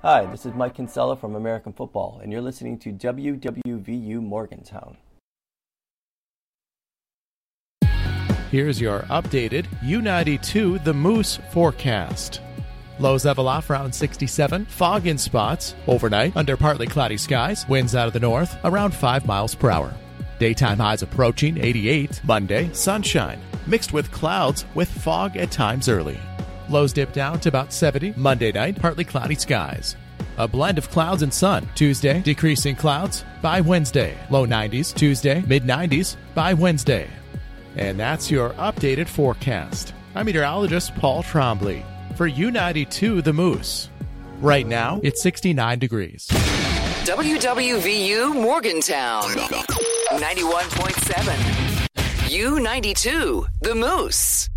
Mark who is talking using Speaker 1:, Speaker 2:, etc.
Speaker 1: Hi, this is Mike Kinsella from American Football, and you're listening to WWVU Morgantown.
Speaker 2: Here's your updated U92 The Moose forecast. Lows level off around 67, fog in spots. Overnight, under partly cloudy skies, winds out of the north around 5 miles per hour. Daytime highs approaching 88. Monday, sunshine, mixed with clouds with fog at times early. Lows dip down to about 70. Monday night, partly cloudy skies. A blend of clouds and sun. Tuesday, decreasing clouds by Wednesday. Low 90s. Tuesday, mid-90s by Wednesday. And that's your updated forecast. I'm meteorologist Paul Trombley for U92 The Moose. Right now, it's 69 degrees.
Speaker 3: WWVU Morgantown 91.7. U92 The Moose.